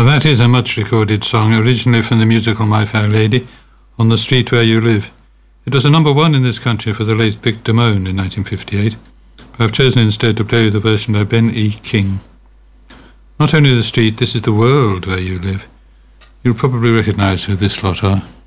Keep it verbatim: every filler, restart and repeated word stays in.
Well, that is a much-recorded song, originally from the musical My Fair Lady, On the Street Where You Live. It was a number one in this country for the late Vic Damone in nineteen fifty-eight, but I've chosen instead to play the version by Ben E. King. Not only the street, this is the world where you live. You'll probably recognise who this lot are.